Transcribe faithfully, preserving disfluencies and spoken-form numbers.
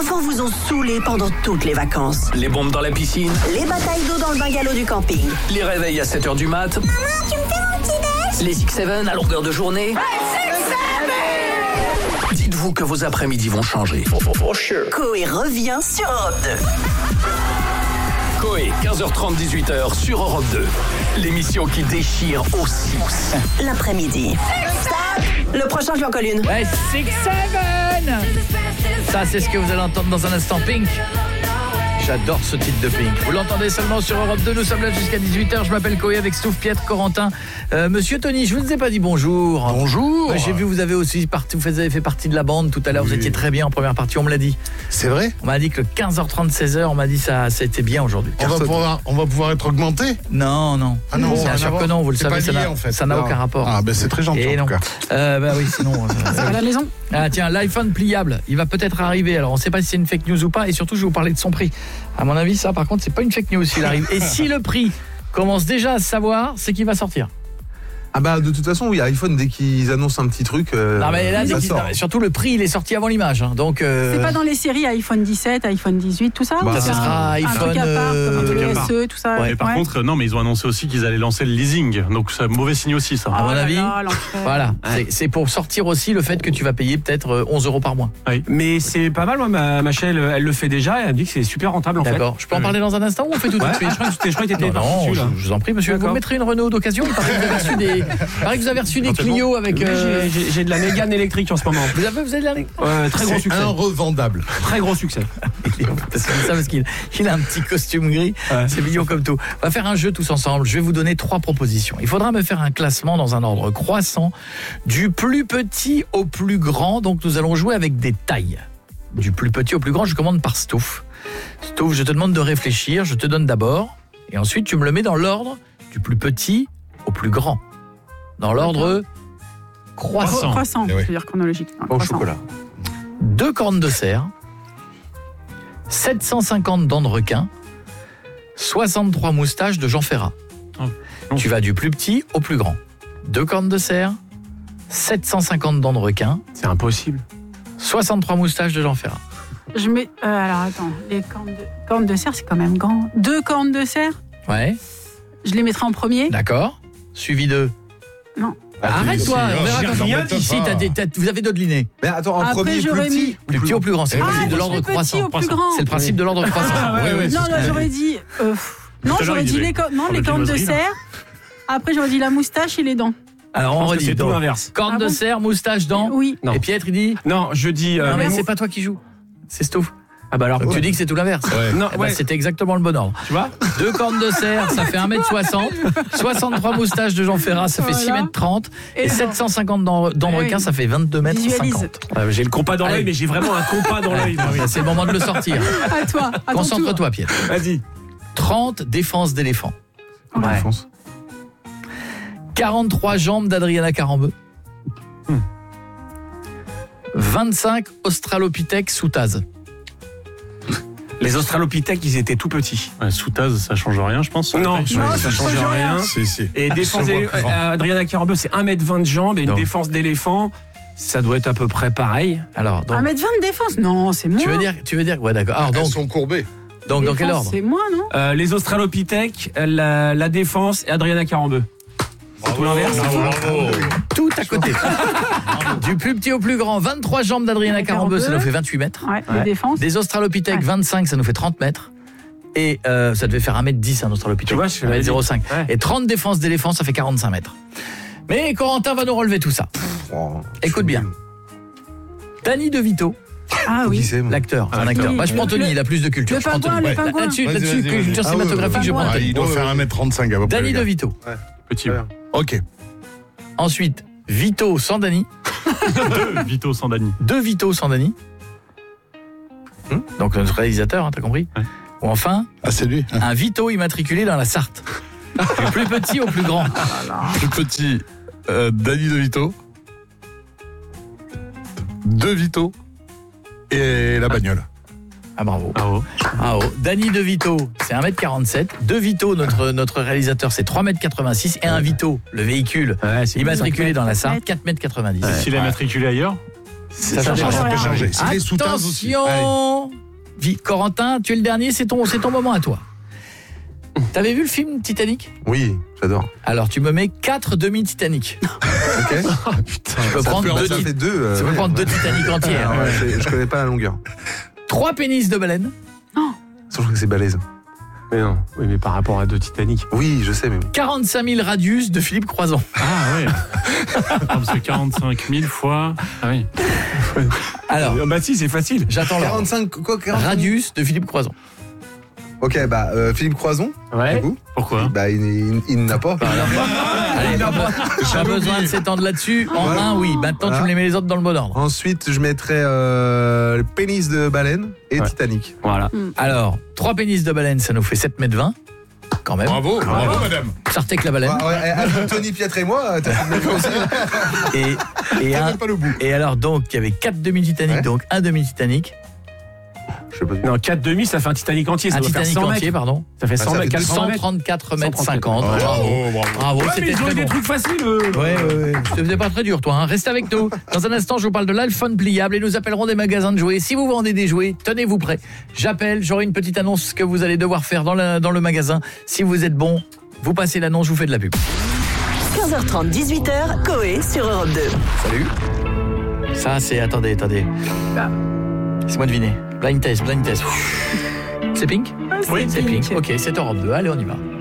enfants vous ont saoulé pendant toutes les vacances. Les bombes dans la piscine. Les batailles d'eau dans le bungalow du camping. Les réveils à sept heures du mat. Maman, tu me fais mon petit déj? Les six sept à longueur de journée. Hey, six seven! Dites-vous que vos après-midi vont changer. For, for, for sure. Coé revient sur Europe deux. Coé, quinze heures trente, dix-huit heures sur Europe deux. L'émission qui déchire aussi. L'après-midi. Stop! Le prochain, je lui en colle une. Ouais, six seven. Ça, c'est ce que vous allez entendre dans un instant. Pink. J'adore ce titre de Pink. Vous l'entendez seulement sur Europe deux. Nous sommes là jusqu'à dix-huit heures. Je m'appelle Coé avec Stouff, Pietre, Corentin. Euh, Monsieur Tony, je vous ai pas dit bonjour. Bonjour. Ouais, j'ai vu, vous avez aussi parti, vous avez fait partie de la bande tout à l'heure. Oui. Vous étiez très bien en première partie, on me l'a dit. C'est vrai? On m'a dit que quinze heures trente, seize heures, on m'a dit ça, ça a été bien aujourd'hui. On va pouvoir, on va pouvoir être augmenté? Non, non. Ah non, bien sûr que non, vous le c'est savez, pas ça lié, n'a, en fait. ça n'a aucun rapport. Ah, ben c'est très gentil. Et en non. tout cas. Euh, bah oui, sinon. Ça va à la maison. Ah tiens, l'iPhone pliable, il va peut-être arriver. Alors on ne sait pas si c'est une fake news ou pas, et surtout je vais vous parler de son prix. À mon avis, ça par contre, c'est pas une fake news s'il arrive. Et si le prix commence déjà à se savoir, c'est qu'il va sortir. Ah bah de toute façon oui, iPhone dès qu'ils annoncent un petit truc euh, non mais là ça dès sort. Non, mais surtout le prix il est sorti avant l'image hein, donc euh... c'est pas dans les séries iPhone dix-sept, iPhone dix-huit, tout ça. Bah, ça sera un iPhone truc à part, euh... comme le à part. S E, tout ça. Ouais, Mais par ouais. contre, non, mais ils ont annoncé aussi qu'ils allaient lancer le leasing. Donc c'est un mauvais signe aussi, ça. à mon Oh là avis, là, l'enfer. voilà, c'est, c'est pour sortir aussi le fait que tu vas payer peut-être onze euros par mois. Oui. Mais c'est pas mal, moi, ma, ma chaîne, elle, elle le fait déjà, elle me dit que c'est super rentable en D'accord, je peux en parler dans un instant ou on fait tout de fait. Ouais, suite? je crois que tu je crois que t'étais Non, parti non, dessus, je, là. je vous en prie monsieur, D'accord. vous mettrez une Renault d'occasion. Il paraît que vous avez reçu des, il paraît que vous avez reçu des Clio avec... Oui, euh... j'ai, j'ai, j'ai de la Mégane électrique en ce moment. Vous avez, vous avez de la... Euh, très gros C'est succès. irrevendable. Très gros succès. Parce que ça parce qu'il il a un petit costume gris, Ouais. c'est mignon comme tout. On va faire un jeu tous ensemble. Je vais vous donner trois propositions. Il faudra me faire un classement dans un ordre croissant du plus petit au plus grand. Donc nous allons jouer avec des tailles. Du plus petit au plus grand, je commande par Stouff. Stouff, je te demande de réfléchir, je te donne d'abord et ensuite tu me le mets dans l'ordre du plus petit au plus grand. Dans l'ordre croissant. Croissant, Eh oui. je veux dire chronologique. Non, Au croissant. chocolat. Deux cornes de cerf, sept cent cinquante dents de requin, soixante-trois moustaches de Jean Ferrat. Oh. Tu vas du plus petit au plus grand. Deux cornes de cerf, sept cent cinquante dents de requin, C'est impossible. soixante-trois moustaches de Jean Ferrat. Je mets. euh, alors attends, les cornes de, cornes de cerf, c'est quand même grand. Deux cornes de cerf, Ouais, je les mettrai en premier. d'accord. Suivi de... Non. Arrête-toi, on verra j'ai quand rien tu- dit. Si, t'as des- t'as- vous avez dodeliné. Mais attends, en Après, premier plus j'aurais petit. mis- Plus petit au plus grand, c'est le Ah, principe de du l'ordre plus petit croissant. au plus grand. C'est le principe de l'ordre croissant. Ah, ouais, ouais, Non, c'est là, ce que- j'aurais dit. euh, non, Tout à l'heure, j'aurais il dit disait- les, co- non, Oh, les la cornes de viennoiserie, là. cerf. Après, j'aurais dit la moustache et les dents. Alors Je on pense que redit. c'est tout donc, l'inverse. corne Ah de bon cerf, moustache, dents. Oui. Non. Et Pietre, il dit... Non, je dis. euh, Non mais mou- c'est pas toi qui joues, c'est Stouff. Ah bah alors, Donc tu dis que c'est tout l'inverse. Ouais. non, Eh ben, ouais, c'était exactement le bon ordre. tu vois. Deux cornes de cerf, ça fait un mètre soixante. soixante-trois moustaches de Jean Ferrat, ça fait Voilà. six mètres trente. Et, Et sept cent cinquante dents, dents de Oui. requin, ça fait vingt-deux mètres Visualise. cinquante. Euh, j'ai le compas dans Allez. l'œil, mais j'ai vraiment un compas dans l'œil. Ah oui, c'est le moment de le sortir. À toi. à ton Concentre-toi, tour. Pierre. Vas-y. trente défenses d'éléphant. Comment Ouais. ils font ça? quarante-trois jambes d'Adriana Carambeu. vingt-cinq australopithèques sous tase. Les australopithèques, ils étaient tout petits. Ouais, sous tase, ça change rien, je pense. Non, Ouais. ça, ça change rien. Si, si. Et défense Ça voit d'élé- plus grand. euh, Adriana Carambeu, c'est un mètre vingt de jambes et une Non. défense d'éléphant, ça doit être à peu près pareil. Alors, donc, un mètre vingt de défense. Non, c'est moins. tu veux dire, tu veux dire, ouais, d'accord. Alors, Elles donc, sont courbées. donc dans quel Défense, ordre? C'est moins, non? Euh, les australopithèques, la, la défense et Adriana Carambeu. C'est tout l'inverse. Tout à côté. Du plus petit au plus grand, vingt-trois jambes d'Adriana Carambeu, ça nous fait vingt-huit mètres. Ouais, les Ouais. défenses. Des australopithèques, Ouais. vingt-cinq, ça nous fait trente mètres. Et euh, ça devait faire un mètre dix, un australopithèque. Tu vois, je un mètre zéro cinq. Ouais. Et trente défenses d'éléphant, ça fait quarante-cinq mètres. Mais Corentin va nous relever tout ça. Oh, Écoute bien. Danny DeVito, Ah Qui oui. c'est, moi l'acteur, c'est un acteur. Oui. Moi, je prends Le- Tony, il a plus de culture. Le je prends pingouin, Tony. le pingouin. Là-dessus, Vas-y, là-dessus, vas-y, vas-y. culture Ah ouais, cinématographique, je ouais, prends ouais. Ah, Tony. il doit faire un mètre trente-cinq à peu près. Danny le gars. DeVito. Petit. Très bien. Ok. Ensuite, Vito sans Danny. Deux Vito sans Dany. Deux Vito sans Danny. Hum Donc notre réalisateur, hein, t'as compris? Ouais. Ou enfin, Ah, c'est lui. un Vito immatriculé dans la Sarthe. Du plus petit au plus grand. Le petit euh, Danny DeVito. Deux Vito. Et la bagnole. Ah bravo. Ah oh. Ah oh. Danny DeVito, c'est un mètre quarante-sept. De Vito, notre, notre réalisateur, c'est trois mètres quatre-vingt-six. Et un Vito, le véhicule, Ouais, c'est immatriculé dans la Sarthe, mètres. quatre mètres quatre-vingt-dix. S'il est matriculé ailleurs, Ça, ça change Ça peut rien. changer. Si les sous-teintes aussi. Allez. Attention. Vite, Corentin, tu es le dernier, c'est ton, c'est ton moment à toi. T'avais vu le film Titanic? Oui, j'adore. Alors tu me mets quatre demi-Titanic. Ok. Tu peux Ça, prendre fait, deux, ça tit- fait deux. euh, tu peux ouais, prendre deux ouais. Titanic entières. Ouais, je, je connais pas la longueur. Trois pénis de baleine. Je trouve que c'est balèze. Mais non, oui, mais par rapport à deux Titanic. Oui, je sais, mais. quarante-cinq mille radius de Philippe Croison. Ah ouais. Comme c'est quarante-cinq mille fois. Ah oui. Alors, Ah bah si, c'est facile. j'attends le quarante-cinq, quoi, quarante-cinq radius de Philippe Croison. Ok, bah, euh, Philippe Croison, Ouais. du coup. Pourquoi? Bah, il, il, il n'a pas. Allez, pas, be- pas besoin de s'étendre là-dessus. En Voilà. un, oui. Maintenant, tu Voilà. me les mets les autres dans le bon ordre. Ensuite, je mettrais euh, le pénis de baleine et Ouais. Titanic. Voilà. Alors, trois pénis de baleine, ça nous fait sept mètres vingt. Quand même. Bravo, bravo, madame. Sortez avec la baleine. Ouais, ouais, ajoute Tony Pietre et moi, t'as fait de la aussi. Et, et, T'as un, même pas le bout. et alors, donc, il y avait quatre demi-Titanic, Ouais. donc un demi-Titanic. Je sais pas du tout. Non, quatre demi, ça fait un Titanic entier. Ça Un doit faire Titanic cent entier, mètres. pardon. Ça fait Bah, cent ça mètres, fait quatre cents cent mètres. trente-quatre mètres cent trente-quatre. cinquante. Bravo. Bravo, bravo. Bravo, Ouais, mais c'était ils ont très eu des bon. trucs faciles. eux. Ouais, ouais, ouais. Je te faisais pas très dur, toi. Hein. Reste avec nous. Dans un instant, je vous parle de l'iPhone pliable et nous appellerons des magasins de jouets. Si vous vendez des jouets, tenez-vous prêts. J'appelle, j'aurai une petite annonce que vous allez devoir faire dans, la, dans le magasin. Si vous êtes bon, vous passez l'annonce, je vous fais de la pub. quinze heures trente, dix-huit heures, Coé sur Europe deux. Salut. Ça, c'est... Attendez, attendez. Laisse-moi deviner. Blind test, blind test. C'est Pink? Ah, C'est Pink. Ok, c'est Europe deux. Allez, on y va.